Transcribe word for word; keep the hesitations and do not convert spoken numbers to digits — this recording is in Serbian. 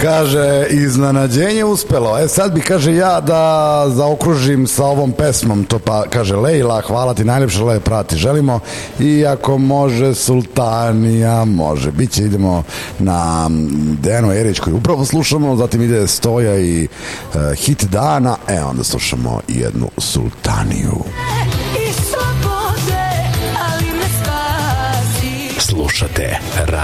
Kaže, iznenađenje uspelo. E sad bi, kaže, ja da zaokružim sa ovom pesmom, to pa, kaže, Lejla, hvala ti najljepše, leje prati, želimo, i ako može Sultanija, može. Biće, idemo na Dejanu Erić koju upravo slušamo, zatim ide Stoja i uh, hit dana, e onda slušamo jednu Sultaniju. Slušate Radio